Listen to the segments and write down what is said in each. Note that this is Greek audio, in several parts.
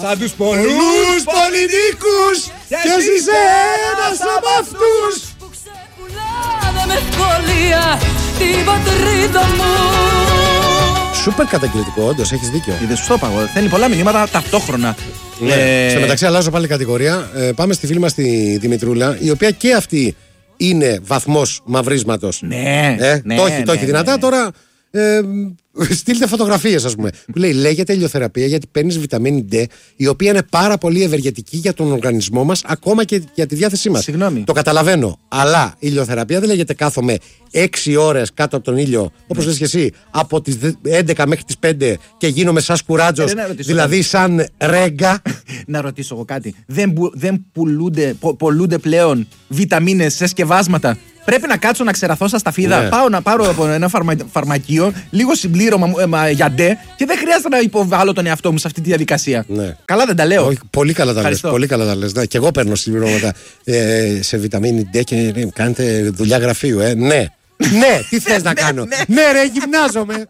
σαν τους πολλούς πολιτικούς και εσύ είσαι ένας από αυτούς που ξεκουλάνε με ευκολία την πατρίδα μου. Σούπερ καταγγελτικό, όντως, έχεις δίκιο. Είδες, σου το είπα εγώ. Θέλει πολλά μηνύματα ταυτόχρονα. Στο μεταξύ, αλλάζω πάλι κατηγορία. Πάμε στη φίλη μας τη Δημητρούλα, η οποία και αυτή είναι βαθμός μαυρίσματος. Ναι. Το έχει δυνατά. Τώρα στείλτε φωτογραφίες, ας πούμε. Που λέει, λέγεται ηλιοθεραπεία γιατί παίρνεις βιταμίνη D, η οποία είναι πάρα πολύ ευεργετική για τον οργανισμό μας, ακόμα και για τη διάθεσή μας. Συγγνώμη. Το καταλαβαίνω. Αλλά η ηλιοθεραπεία δεν λέγεται κάθομαι 6 ώρες κάτω από τον ήλιο, όπως λες και εσύ, από τις 11 μέχρι τις 5 και γίνομαι σαν σκουράτζος, δηλαδή σαν ρέγκα. Να ρωτήσω εγώ κάτι. Δεν πουλούνται πλέον βιταμίνες σε σκευάσματα. Πρέπει να κάτσω να ξεραθώ στα σταφίδα. Ναι. Πάω να πάρω από ένα φαρμακείο λίγο συμπλήρωμα για ντε και δεν χρειάζεται να υποβάλω τον εαυτό μου σε αυτή τη διαδικασία. Ναι. Καλά δεν τα λέω. Όχι, πολύ καλά τα λες. Ευχαριστώ. Πολύ καλά τα λες. Ναι, και εγώ παίρνω συμπληρώματα σε βιταμίνη D και κάνετε δουλειά γραφείου, Ναι. Ναι, τι θες να κάνω. Ναι, ρε, γυμνάζομαι.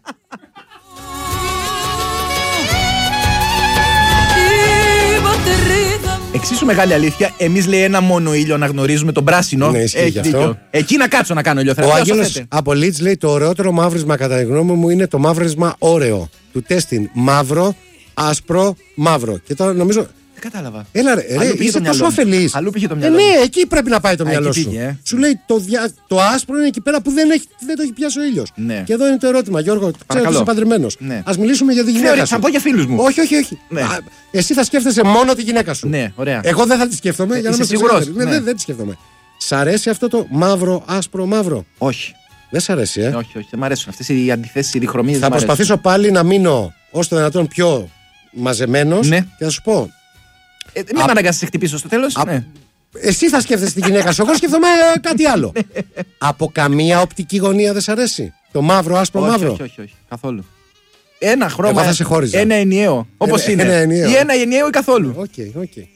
Εξίσου μεγάλη αλήθεια, εμείς λέει ένα μόνο ήλιο να γνωρίζουμε, τον πράσινο. Ναι, ισχύει Έχει γι' αυτό. δίκιο. Εκεί να κάτσω να κάνω Ο ηλιοθεραπεία. Άγγελος από Λίτς λέει το ωραιότερο μαύρισμα κατά τη γνώμη μου είναι το μαύρισμα όρεο. Του τέστην μαύρο, άσπρο, μαύρο. Και τώρα νομίζω. Δεν κατάλαβα. Έλα ρε, είσαι τόσο αφελής. Αλλού πήγε το μυαλό. Ναι, εκεί πρέπει να πάει το μυαλό εκεί σου. πήγε, Σου λέει το άσπρο είναι εκεί πέρα που δεν το έχει πιάσει ο ήλιος. Ναι. Και εδώ είναι το ερώτημα, Γιώργο. Ξέρω ότι Παρακαλώ. είσαι παντρεμένος. Ναι. Ας μιλήσουμε για τη γυναίκα σου. Θα πω για φίλους μου. Όχι. Ναι. Εσύ θα σκέφτεσαι μόνο τη γυναίκα σου. Ναι, ωραία. Εγώ δεν θα τη σκέφτομαι. Για να είσαι είμαστε σίγουρος? ξεκάθαροι. Ναι, δεν τη σκέφτομαι. Σ' αρέσει αυτό το μαύρο, άσπρο, μαύρο? Όχι. Δεν σ' αρέσει, Όχι, δεν μ' αρέσουν αυτές οι αντιθέσεις, οι διχρωμίες. Θα προσπαθήσω πάλι να μείνω όσο το δυνατόν πιο μαζεμένος. Ναι. Και θα σου πω. Μην με αναγκάσεις να σε χτυπήσω στο τέλος. Ναι. Εσύ θα σκέφτεσαι τη γυναίκα σου. Εγώ σκέφτομαι κάτι άλλο. Από καμία οπτική γωνία δεν σ' αρέσει? Το μαύρο, άσπρο, μαύρο. Όχι. Καθόλου. Ένα χρώμα. Εγώ θα σε χώριζα. Ένα ενιαίο. Όπως είναι. ένα ενιαίο. Ή ένα ενιαίο ή καθόλου. Οκ.